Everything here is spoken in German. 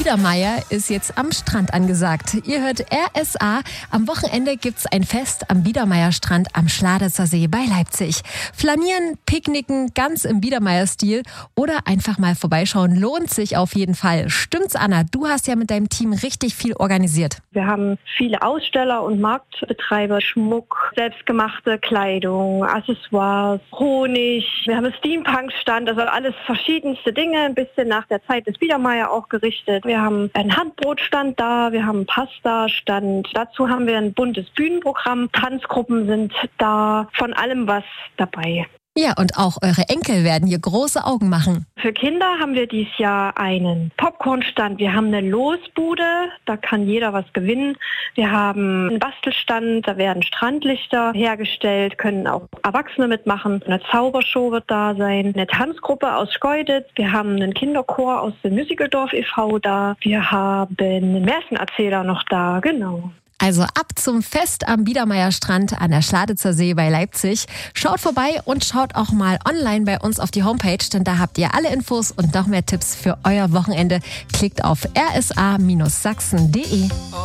Biedermeier ist jetzt am Strand angesagt. Ihr hört RSA. Am Wochenende gibt's ein Fest am Biedermeier Strand am Schladitzer See bei Leipzig. Flanieren, picknicken, ganz im Biedermeier-Stil oder einfach mal vorbeischauen, lohnt sich auf jeden Fall. Stimmt's, Anna? Du hast ja mit deinem Team richtig viel organisiert. Wir haben viele Aussteller und Marktbetreiber, Schmuck, selbstgemachte Kleidung, Accessoires, Honig. Wir haben einen Steampunk-Stand, also alles verschiedenste Dinge, ein bisschen nach der Zeit des Biedermeier auch gerichtet. Wir haben einen Handbrotstand da, wir haben einen Pasta-Stand. Dazu haben wir ein buntes Bühnenprogramm. Tanzgruppen sind da, von allem was dabei. Ja, und auch eure Enkel werden hier große Augen machen. Für Kinder haben wir dieses Jahr einen Popcornstand. Wir haben eine Losbude, da kann jeder was gewinnen. Wir haben einen Bastelstand, da werden Strandlichter hergestellt, können auch Erwachsene mitmachen. Eine Zaubershow wird da sein, eine Tanzgruppe aus Schkeuditz. Wir haben einen Kinderchor aus dem Musicaldorf e.V. da. Wir haben einen Märchenerzähler noch da, genau. Also ab zum Fest am Biedermeier Strand an der Schladitzer See bei Leipzig. Schaut vorbei und schaut auch mal online bei uns auf die Homepage, denn da habt ihr alle Infos und noch mehr Tipps für euer Wochenende. Klickt auf rsa-sachsen.de.